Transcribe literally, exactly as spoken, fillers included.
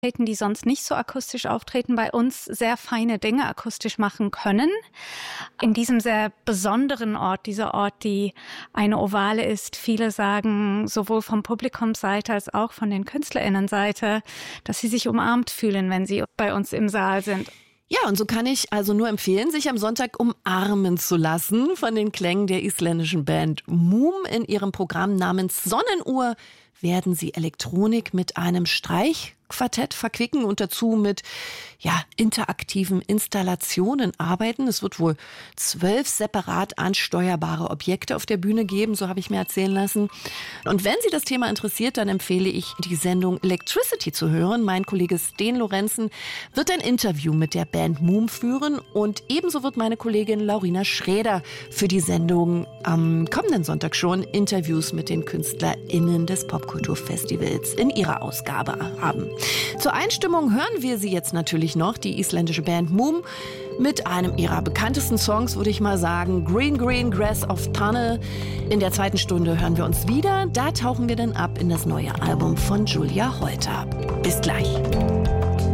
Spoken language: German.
die sonst nicht so akustisch auftreten, bei uns sehr feine Dinge akustisch machen können. In diesem sehr besonderen Ort, dieser Ort, die eine Ovale ist, viele sagen, sowohl vom Publikumsseite als auch von den KünstlerInnenseite, dass sie sich umarmt fühlen, wenn sie bei uns im Saal sind. Ja, und so kann ich also nur empfehlen, sich am Sonntag umarmen zu lassen von den Klängen der isländischen Band Múm. In ihrem Programm namens Sonnenuhr werden sie Elektronik mit einem Streichquartett verquicken und dazu mit ja, interaktiven Installationen arbeiten. Es wird wohl zwölf separat ansteuerbare Objekte auf der Bühne geben, so habe ich mir erzählen lassen. Und wenn Sie das Thema interessiert, dann empfehle ich, die Sendung Electricity zu hören. Mein Kollege Sten Lorenzen wird ein Interview mit der Band Múm führen und ebenso wird meine Kollegin Laurina Schräder für die Sendung am kommenden Sonntag schon Interviews mit den KünstlerInnen des Popkulturfestivals in ihrer Ausgabe haben. Zur Einstimmung hören wir sie jetzt natürlich noch, die isländische Band Múm, mit einem ihrer bekanntesten Songs, würde ich mal sagen, Green Green Grass of Tunnel. In der zweiten Stunde hören wir uns wieder. Da tauchen wir dann ab in das neue Album von Julia Holter. Bis gleich.